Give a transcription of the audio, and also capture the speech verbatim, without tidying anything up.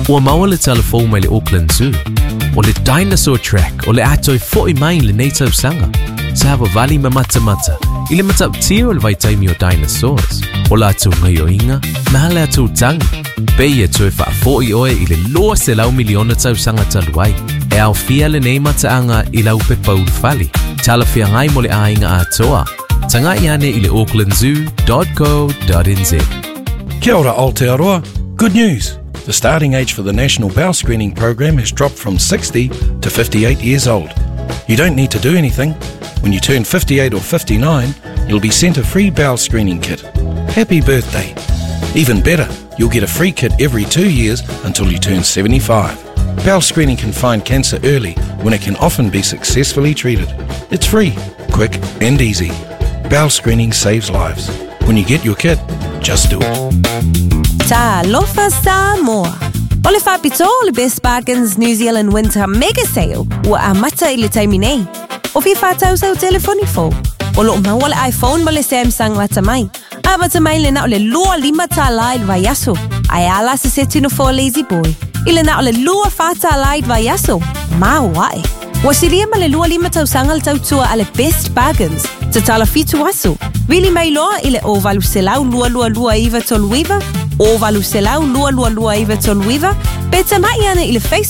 Ua maua le telefon mai le Auckland Zoo. O le Dinosaur Track o le atoi fo'i mai le nei tausanga. Sa hawa vali ma mata mata. I le mata ptia o le vai taimi o dinosaurs. O la atu ngai o inga, na le atu tangi. Pei e tue wha fo'i oe i le loa se lau miliona tausanga taluai. E au fia le nei mataanga i lau pe paulufali. Tala fia ngai mo le ainga atoa. Tanga iane i le auckland zoo dot co dot n z. Kia ora Aotearoa. Good news. The starting age for the National Bowel Screening Program has dropped from sixty to fifty-eight years old. You don't need to do anything. When you turn fifty-eight or fifty-nine, you'll be sent a free bowel screening kit. Happy birthday. Even better, you'll get a free kit every two years until you turn seventy-five. Bowel screening can find cancer early when it can often be successfully treated. It's free, quick and easy. Bowel screening saves lives. When you get your kit, just do it. Ta lofa Samoa. O le whapito o le Best Bargains New Zealand Winter Mega Sale ua a mata i le taimi nei. O fi whātau sau telefoni fo. O lo maua le iPhone mo le Samsung mata mai. A mata mai le na o le lua lima ta laid vai aso. Ai ala se se tino fo lazy boy. I le na o le lua whata laid vai aso. Ma wae. Wa siria ma le lua lima tau sangal tau tua a le Best Bargains. Te tala fitu aso. Vili mai loa i le o valu selau lua lua lua iwa tolu iwa. O valu selau lua lua lua iwa tolu iwa. Pe tamai ana i le Facebook